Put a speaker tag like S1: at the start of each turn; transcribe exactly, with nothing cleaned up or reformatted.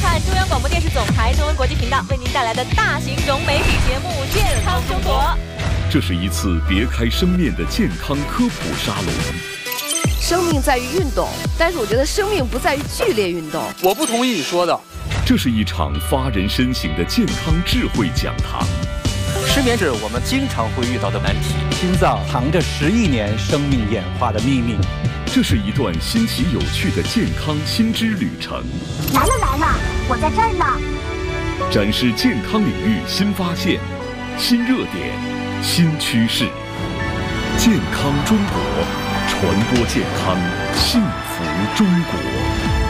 S1: 看中央广播电视总台中文国际频道为您带来的大型融媒体节目《健康中国》。
S2: 这是一次别开生面的健康科普沙龙。
S3: 生命在于运动，但是我觉得生命不在于剧烈运动。
S4: 我不同意你说的。
S2: 这是一场发人深省的健康智慧讲堂。
S4: 失眠是我们经常会遇到的难题。
S5: 心脏藏着十亿年生命演化的秘密。
S2: 这是一段新奇有趣的健康新知旅程。
S6: 来了来了，我在这儿呢。
S2: 展示健康领域新发现、新热点、新趋势。健康中国，传播健康，幸福中国。